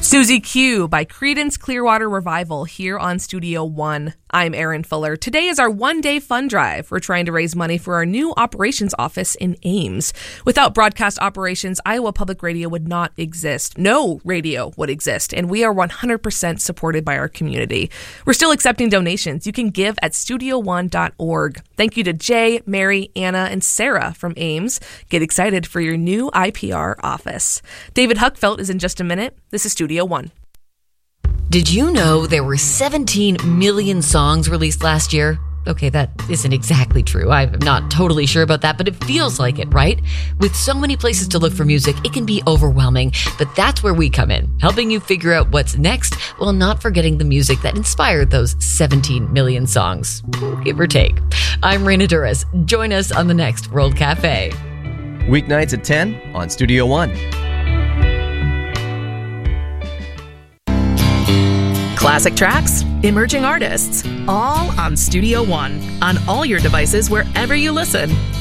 Susie Q by Creedence Clearwater Revival here on Studio One. I'm Erin Fuller. Today is our one-day fund drive. We're trying to raise money for our new operations office in Ames. Without broadcast operations, Iowa Public Radio would not exist. No radio would exist, and we are 100% supported by our community. We're still accepting donations. You can give at studio1.org. Thank you to Jay, Mary, Anna, and Sarah from Ames. Get excited for your new IPR office. David Huckfelt is in just a minute. This is Studio One. Did you know there were 17 million songs released last year? Okay, that isn't exactly true. I'm not totally sure about that, but it feels like it, right? With so many places to look for music, it can be overwhelming, but that's where we come in, helping you figure out what's next while not forgetting the music that inspired those 17 million songs, give or take. I'm Raina Duras. Join us on the next World Cafe. Weeknights at 10 on Studio One. Classic tracks, emerging artists, all on Studio One, on all your devices wherever you listen.